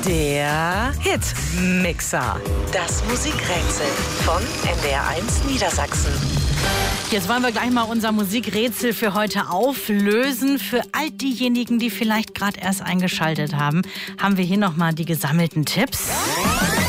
Der Hitmixer. Das Musikrätsel von NDR1 Niedersachsen. Jetzt wollen wir gleich mal unser Musikrätsel für heute auflösen. Für all diejenigen, die vielleicht gerade erst eingeschaltet haben, haben wir hier nochmal die gesammelten Tipps.